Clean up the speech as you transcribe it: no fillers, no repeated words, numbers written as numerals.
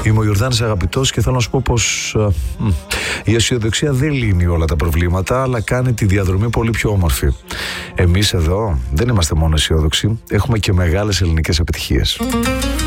Είμαι ο Ιορδάνης Αγαπητός και θέλω να σου πω πως η αισιοδοξία δεν λύνει όλα τα προβλήματα, αλλά κάνει τη διαδρομή πολύ πιο όμορφη. Εμείς εδώ δεν είμαστε μόνο αισιόδοξοι, έχουμε και μεγάλες ελληνικές επιτυχίες.